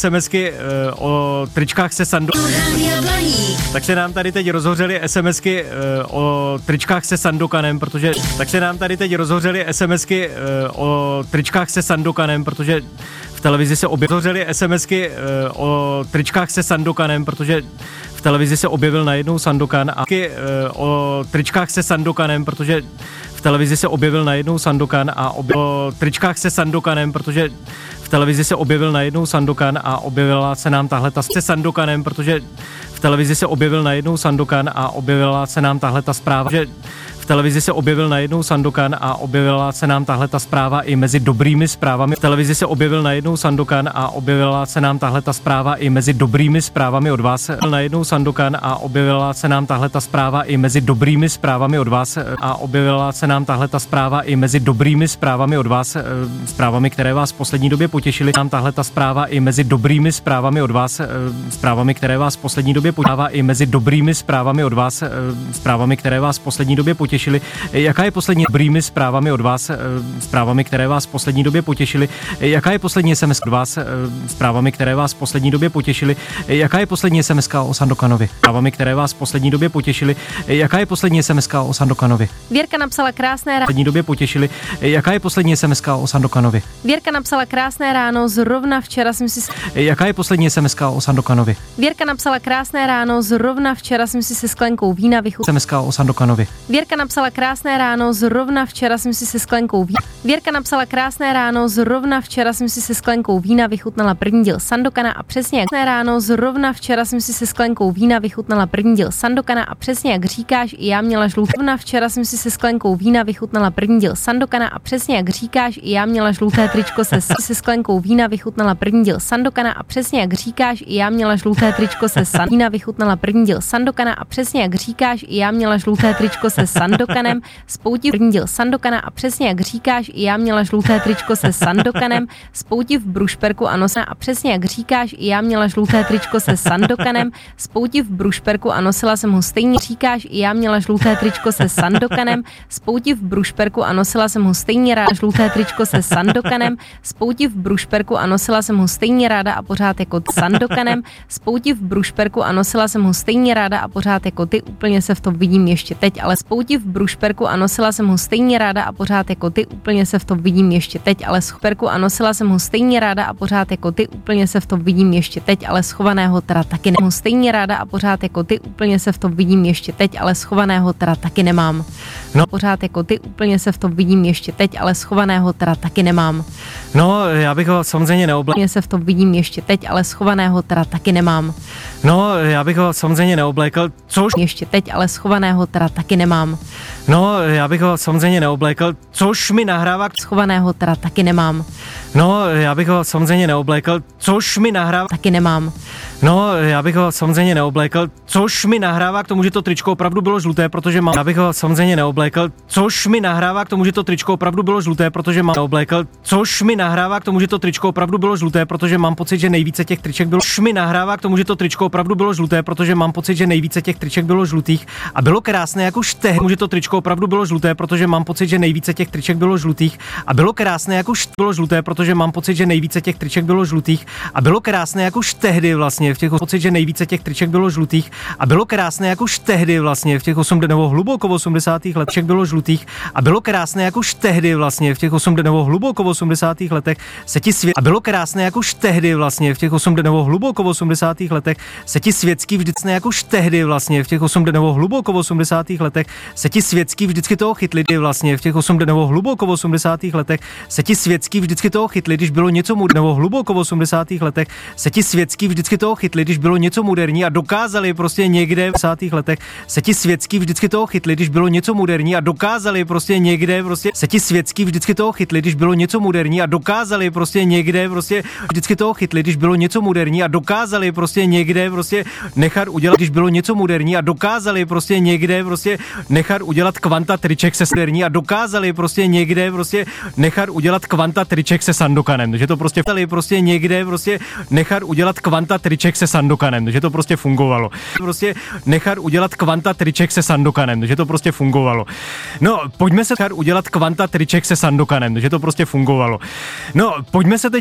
SMSky o tričkách se Sandokanem. Tak se nám tady teď rozhořely SMSky o tričkách se Sandokanem, protože v televizi se objevil najednou Sandokan a o tričkách se Sandokanem, protože v televizi se objevil najednou Sandokan a o tričkách se Sandokanem, protože v televizi se objevil najednou Sandokan a objevila se nám tahle ta se Sandokanem, protože v televizi se objevil najednou Sandokan a objevila se nám tahle ta zpráva, že v televizi se objevil najednou Sandokan a objevila se nám tahle ta zpráva i mezi dobrými zprávami. V televizi se objevil najednou Sandokan a objevila se nám tahle ta zpráva i mezi dobrými zprávami od vás. Najednou Sandokan a objevila se nám tahle ta zpráva i mezi dobrými zprávami od vás a objevila se nám tahle ta zpráva i mezi dobrými zprávami od vás, zprávami, které vás v poslední době potěšily. Nám tahle ta zpráva i mezi dobrými zprávami od vás, zprávami, které vás v poslední době potěšily. I mezi dobrými zprávami od vás, zprávami, které vás v poslední době potěšily. Jaká je poslední dobrými zprávami od vás, zprávami, které vás v poslední době potěšily? Jaká je poslední SMS od vás, zprávami, které vás v poslední době potěšily? Jaká je poslední SMS o Sandokanovi? Zprávami, které vás v poslední době potěšily? Jaká je poslední SMS o Sandokanovi? Věrka napsala krásné ráno. V poslední době potěšily. Jaká je poslední SMS o Sandokanovi? Věrka napsala krásné ráno, zrovna včera jsem si... Jaká je poslední SMS o Sandokanovi? Věrka napsala krásné ráno, zrovna včera jsem si se sklenkou vína vychutnala. SMS o Sandokanovi. Věrka napsala krásné ráno, zrovna včera jsem si se sklenkou vína. Věrka napsala krásné ráno, zrovna včera jsem si se sklenkou vína vychutnala první díl Sandokana a přesně jak ráno, zrovna včera jsem si se sklenkou vína vychutnala první díl Sandokana a přesně jak říkáš, i já měla žluté. Zrovna včera jsem si se sklenkou vína vychutnala první díl Sandokana a přesně jak říkáš, i já měla žluté tričko se sklenkou vína vychutnala první díl Sandokana a přesně jak říkáš, i já měla žluté tričko se vína vychutnala první díl Sandokana a přesně jak říkáš, i já měla žluté tričko se Sandokanem, spouti první díl Sandokana a přesně jak říkáš, i já měla žluté tričko se Sandokanem, spouti v brušperku a nosila a přesně jak říkáš, i já měla žluté tričko se Sandokanem, spouti v brušperku a nosila jsem ho stejně říkáš, i já měla žluté tričko se Sandokanem, spouti v brušperku a nosila jsem ho stejně ráda žluté tričko se Sandokanem, spouti v brušperku a nosila jsem ho stejně ráda a pořád jako Sandokanem, spouti v brušperku a nosila jsem ho stejně ráda a pořád jako ty, úplně se v tom vidím ještě teď, ale spouti v brušperku a nosila jsem ho stejně ráda a pořád jako ty, úplně se v tom vidím ještě teď, ale schperku a nosila jsem ho stejně ráda a pořád jako ty, úplně se v tom vidím ještě teď, ale schovaného teda taky nemám. Stejně ráda a pořád jako ty, úplně se v tom vidím ještě teď, ale schovaného teda taky nemám. No, pořád jako ty, úplně se v tom vidím ještě teď, ale schovaného teda taky nemám. No, já bych ho samozřejmě neoblékal. Se v tom vidím ještě teď, ale schovaného teda taky nemám. No, já bych ho samozřejmě neoblékal, což ještě teď, ale schovaného teda taky nemám. No, já bych ho samozřejmě neoblékal, což mi nahrává schovaného teda taky nemám. No, já bych ho samozřejmě neoblékal, což mi nahrává taky nemám. No, já bych ho samozřejmě neoblékal, což mi nahrává k tomu, že to tričko opravdu bylo žluté, protože mám. Já bych ho samozřejmě neoblékal, což mi nahrává k tomu, že to tričko opravdu bylo žluté, protože mám. Neoblékal, což mi nahrává k tomu, že to tričko opravdu bylo žluté, protože mám pocit, že nejvíce těch triček bylo. Což mi nahrává k tomu, že to tričko opravdu bylo žluté, protože mám pocit, že nejvíce těch triček bylo žlutých a bylo krásné jak už tehdy, že to tričko opravdu bylo žluté, protože mám pocit, že nejvíce těch triček bylo žlutých a bylo krásné jak už bylo žluté, protože mám pocit, že nejvíce těch triček bylo žlutých a bylo krásné jak už tehdy vlastně v těch pocit, že nejvíce těch triček bylo žlutých a bylo krásné jak už tehdy vlastně v těch 80 nebo hluboko v 80. letech bylo žlutých a bylo krásné jak už tehdy vlastně v těch 80 nebo hluboko v 80. letech se ti svět a bylo krásné jak už tehdy vlastně v těch 80 nebo hluboko v 80. letech se ti světský vždycky jak už tehdy vlastně v těch 80 nebo hluboko v 80. letech se ti světský vždycky toho chytli vlastně v těch 80 nebo hluboko v 80. letech se ti světský vždycky toho chytli, když bylo něco nebo hluboko v 80. letech se ti světský vždycky toho chytli, když bylo něco moderní a dokázali prostě někde v 80. letech se ti světský vždycky toho chytli, když bylo něco moderní a dokázali prostě někde prostě se ti světský vždycky toho chytli, když bylo něco moderní a dokázali prostě někde prostě vždycky toho chytli, když bylo něco moderní a dokázali prostě někde prostě nechat udělat, když bylo něco moderní a dokázali prostě někde prostě nechat udělat kvanta triček se moderní a dokázali prostě někde prostě nechat udělat kvanta triček se Sandokanem, že to prostě někde prostě nechat udělat kvanta triček se Sandokanem, že to prostě fungovalo. Prostě nechat udělat kvanta triček se Sandokanem, že to prostě fungovalo. No, pojďme se udělat kvanta triček se Sandokanem, že to prostě fungovalo. No, pojďme se teď